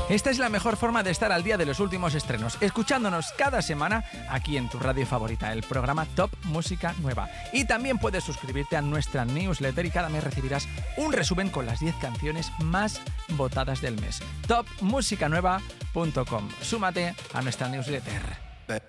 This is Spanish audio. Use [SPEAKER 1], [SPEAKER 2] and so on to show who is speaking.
[SPEAKER 1] Esta es la mejor forma de estar al día de los últimos estrenos, escuchándonos cada semana aquí en tu radio favorita, el programa Top Música Nueva. Y también puedes suscribirte a nuestra newsletter y cada mes recibirás un resumen con las 10 canciones más votadas del mes. topmusicanueva.com. Súmate a nuestra newsletter.